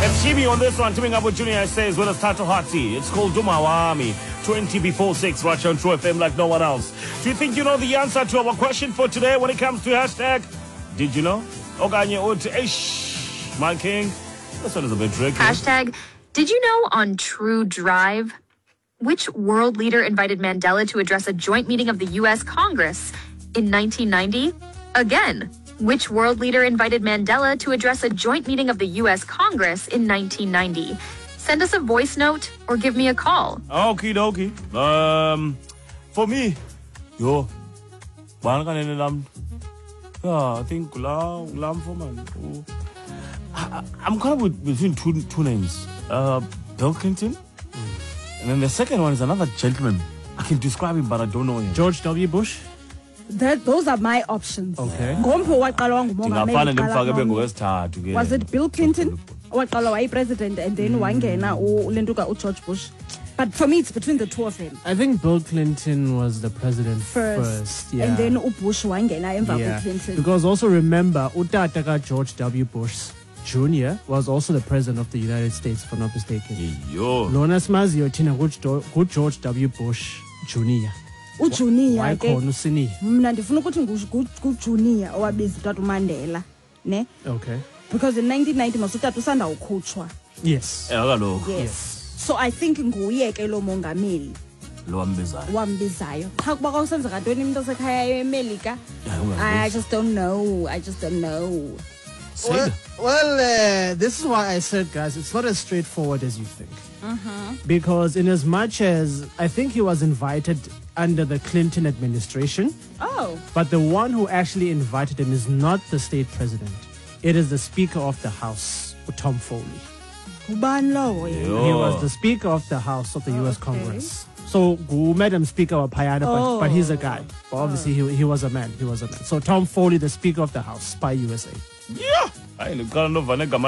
And Chibi on this one, teaming up with Junior says, well, it's Tato Hati. It's called Dumawami. 20 before 6, right on True FM like no one else. Do you think you know the answer to our question for today when it comes to hashtag? Did you know? Oganye Ut Ish, my king. This one is a bit tricky. Hashtag, did you know on True Drive? Which world leader invited Mandela to address a joint meeting of the U.S. Congress in 1990? Again, which world leader invited Mandela to address a joint meeting of the U.S. Congress in 1990? Send us a voice note or give me a call. Okie dokie. For me, I think I'm kind of between two names. Bill Clinton, and then the second one is another gentleman. I can describe him, but I don't know him. George W. Bush? Those are my options. Okay. Was it Bill Clinton? President, and then wangena George Bush. But for me, it's between the two of them. I think Bill Clinton was the president first, yeah. And then Bush wangena emva Clinton. Because also remember, Utataka George W. Bush Jr. was also the president of the United States, if I'm not mistaken. Lona Smazio Tina good George W. Bush Jr. Junior ke mna ndifuna ukuthi Junior owabiza uTata Mandela ne okay, because in 1990 masutata usanda ukhutshwa. Yes. Yes. So I think nguye ke lo mongameli lo wambizayo cha kuba kwasenzeka ntoni umuntu osekhaya eMelika. I just don't know. Well, this is why I said, guys, it's not as straightforward as you think. Because in as much as I think he was invited under the Clinton administration, but the one who actually invited him is not the state president. It is the Speaker of the House, Tom Foley. He was the Speaker of the House of the U.S. Congress. So, Madam Speaker of Payana, but he's a guy. But obviously, he was a man. So, Tom Foley, the Speaker of the House by USA. Yeah.